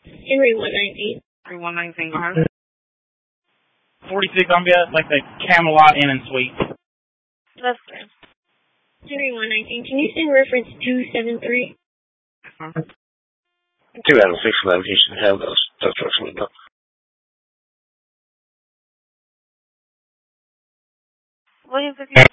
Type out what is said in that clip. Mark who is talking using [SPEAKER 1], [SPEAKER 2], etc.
[SPEAKER 1] Henry 119.
[SPEAKER 2] Henry 119, go ahead.
[SPEAKER 3] 46, I'm at like the Camelot Inn and Suite.
[SPEAKER 1] That's correct. Henry 119, can you send reference 273?
[SPEAKER 4] 2 out of 6 of them, you should have those trucks moved up.
[SPEAKER 2] William 57,